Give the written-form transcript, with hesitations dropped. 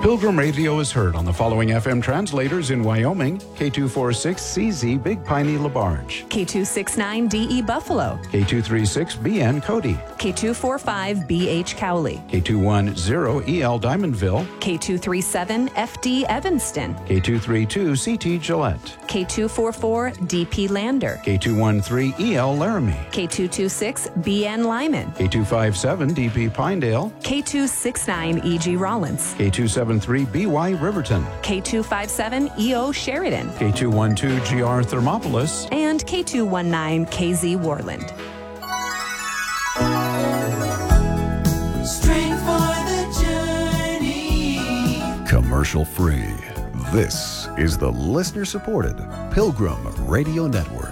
Pilgrim Radio is heard on the following FM translators in Wyoming: K246CZ Big Piney LaBarge, K269DE Buffalo, K236BN Cody, K245BH Cowley, K210EL Diamondville, K237FD Evanston, K232CT Gillette, K244DP Lander, K213EL Laramie, K226BN Lyman, K257DP Pinedale, K269EG Rollins, K273BY Riverton, K257EO Sheridan, K212GR Thermopolis, and K219KZ Warland. Strength for the journey. Commercial free. This is the listener-supported Pilgrim Radio Network.